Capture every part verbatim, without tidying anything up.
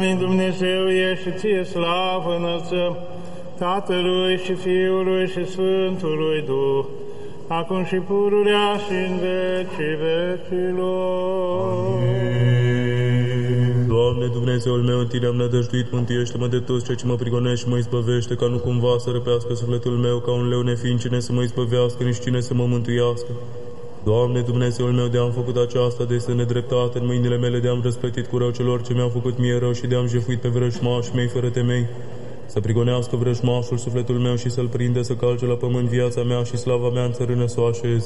Amin, Dumnezeue, și Ție slavă înălțăm, Tatălui și Fiului și Sfântului Duh, acum și pururea și în vecii vecilor. Amin. Doamne, Dumnezeul meu, în Tine am nădăjduit, mântuiește-mă de toți ceea ce mă prigonește și mă izbăvește, ca nu cumva să răpească sufletul meu, ca un leu nefiind cine să mă izbăvească, nici cine să mă mântuiască. Doamne, Dumnezeul meu, de-am făcut aceasta de este nedreptate în mâinile mele, de-am răsplătit cu rău celor ce mi-au făcut mie rău și de-am jefuit pe vrăjmașii mei fără temei. Să prigonească vrăjmașul sufletul meu și să-l prinde, să calce la pământ viața mea și slava mea în țărână să o așeze.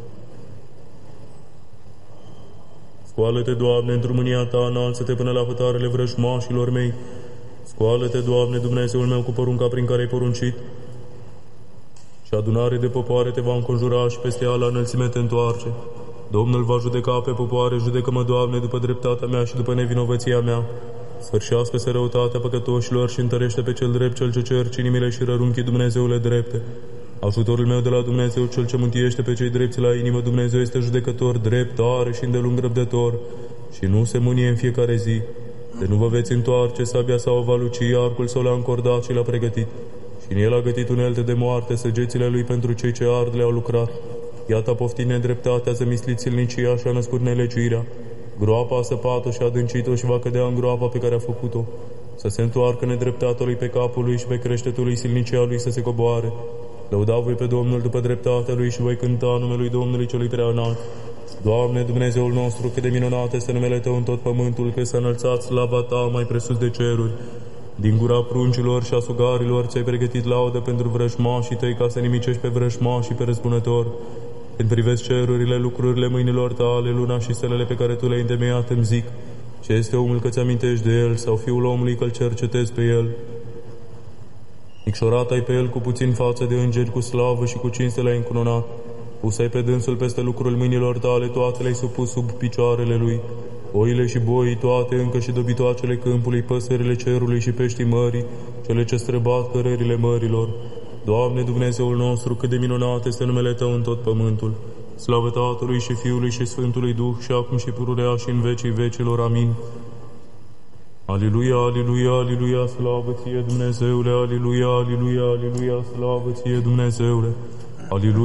Scoală-te, Doamne, într-o mânia Ta, înalță-te până la hătarele vrăjmașilor mei. Scoală-te, Doamne, Dumnezeul meu, cu porunca prin care ai poruncit. Și adunare de popoare te va înconjura și peste ea la înălțime te întoarce. Domnul va judeca pe popoare, judecă-mă, Doamne, după dreptatea mea și după nevinovăția mea. Sfârșească-se răutatea păcătoșilor și întărește pe cel drept, cel ce cerci inimile și rărunchii, Dumnezeule drepte. Ajutorul meu de la Dumnezeu, cel ce mântuiește pe cei drepți la inimă, Dumnezeu este judecător, drept, tare și îndelung răbdător, și nu se mânie în fiecare zi. De nu vă veți întoarce, sabia sau va luci, arcul sau l-a încordat și l-a pregătit. Și în el a gătit unelte de moarte, săgețile lui pentru cei ce ard le-au lucrat. Iată a poftit nedreptatea, zămislit silnicia și a născut nelegiuirea. Groapa a săpat-o și a adâncit-o și va cădea în groapa pe care a făcut-o. Să se întoarcă nedreptatea lui pe capul lui și pe creștetul lui silnicia lui să se coboare. Lăuda voi pe Domnul după dreptatea lui și voi cânta numelui Domnului celui prea înalt. Doamne, Dumnezeul nostru, cât de minunat este numele Tău în tot pământul, că s-a înălțat slava Ta mai presus de ceruri. Din gura pruncilor și a sugarilor ți-ai pregătit laudă pentru vrăjmașii Tăi, ca să nimicești pe vrăjmași și pe răzbunători. Când privesc cerurile, lucrurile mâinilor Tale, luna și stelele pe care Tu le-ai întemeiat, îmi zic: ce este omul că ți-amintești de el, sau fiul omului că-l cercetezi pe el? Micșorat ai pe el cu puțin față de îngeri, cu slavă și cu cinste l-ai încununat. Pus-ai pe dânsul peste lucrul mâinilor Tale, toate le-ai supus sub picioarele lui. Oile și boii toate, încă și dobitoacele câmpului, păsările cerului și peștii mării, cele ce străbat cărările mărilor. Doamne, Dumnezeul nostru, cât de minunat este numele Tău în tot pământul. Slavă Tatălui și Fiului și Sfântului Duh, și acum și pururea și în vecii vecilor. Amin. Aliluia, aliluia, aliluia, slavă Ție, Dumnezeule, aliluia, aliluia, aliluia, slavă Ție, Dumnezeule, aliluia.